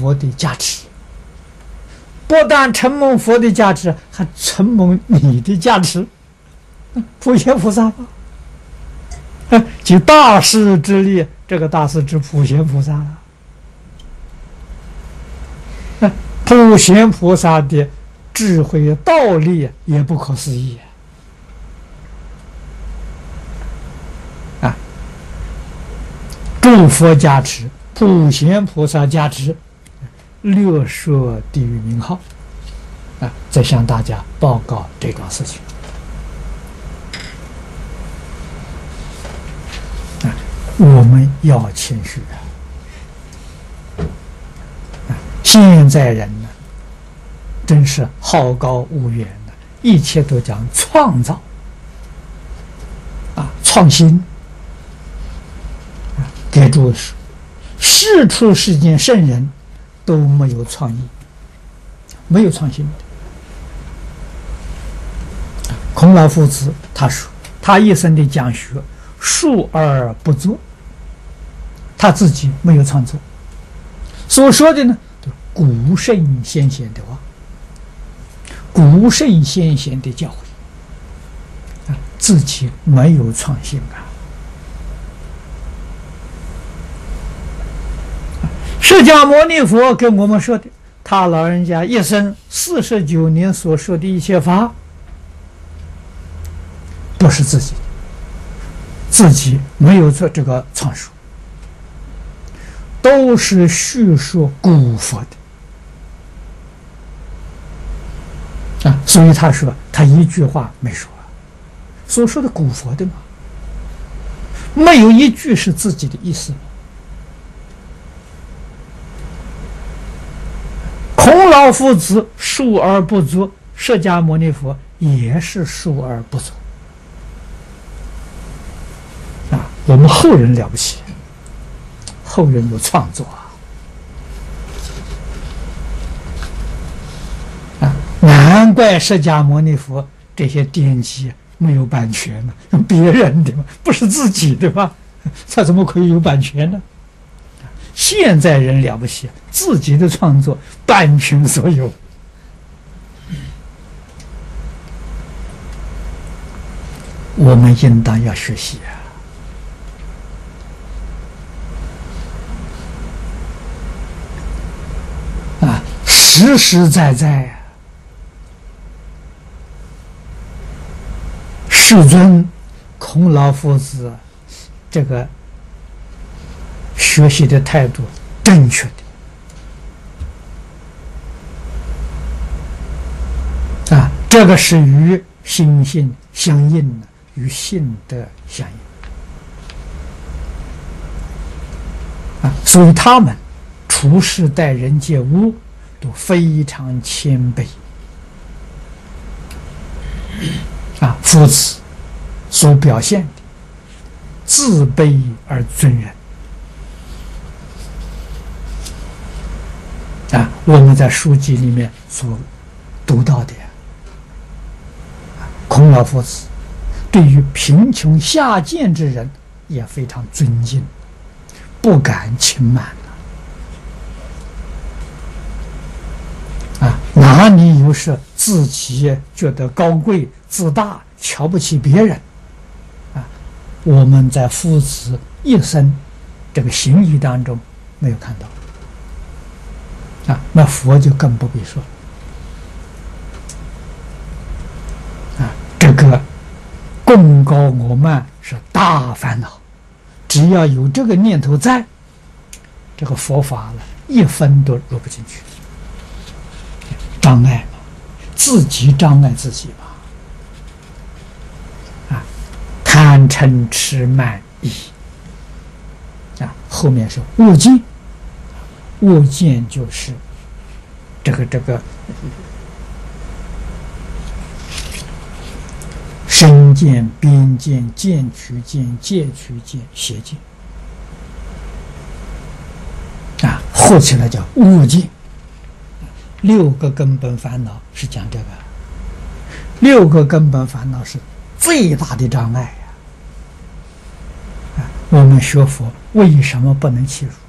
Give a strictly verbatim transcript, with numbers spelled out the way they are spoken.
佛的加持，不但承蒙佛的加持，还承蒙你的加持，普贤菩萨吧。即大势之力，这个大势之普贤菩萨了。普贤菩萨的智慧道力也不可思议啊！诸佛加持，普贤菩萨加持，略说地狱名号啊！再向大家报告这桩事情。我们要谦虚啊！现在人呢，真是好高骛远的，一切都讲创造啊，创新啊。给诸位说，世出世间圣人都没有创意，没有创新的。孔老夫子他说，他一生的讲学，述而不作，他自己没有创作，所说的呢，都古圣先贤的话，古圣先贤的教诲啊，自己没有创新啊。释迦牟尼佛跟我们说的，他老人家一生四十九年所说的一切法，不是自己的，自己没有做这个创述，都是叙述古佛的啊。所以他说他一句话没说，所说的古佛的嘛，没有一句是自己的意思。孔老夫子述而不作，释迦牟尼佛也是述而不作啊。我们后人了不起，后人有创作啊！啊，难怪释迦牟尼佛这些典籍没有版权呢，别人的嘛，不是自己的嘛，他怎么可以有版权呢？现在人了不起，自己的创作版权所有。我们应当要学习啊！啊，实实在在啊，世尊孔老夫子这个学习的态度正确的啊，这个是与心性相应的，与性德相应啊，所以他们处事待人接物都非常谦卑啊，夫子所表现的自卑而尊人啊，我们在书籍里面所读到的，孔老夫子对于贫穷下贱之人也非常尊敬，不敢轻慢啊，哪里有是自己觉得高贵自大，瞧不起别人啊？我们在夫子一生这个行仪当中没有看到。啊，那佛就更不必说啊，这个功高我慢是大烦恼，只要有这个念头在，这个佛法了一分都入不进去，障碍嘛，自己障碍自己嘛，啊，贪嗔痴慢疑啊，后面是恶见。恶见就是这个这个身见、边见、见取见、戒取见、邪见啊，合起来叫恶见。六个根本烦恼是讲这个，六个根本烦恼是最大的障碍呀！啊，我们学佛为什么不能切入？